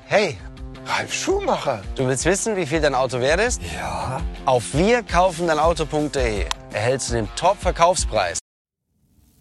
Hey, Ralf Schumacher. Du willst wissen, wie viel dein Auto wert ist? Ja. Auf wirkaufendeinauto.de erhältst du den Top-Verkaufspreis.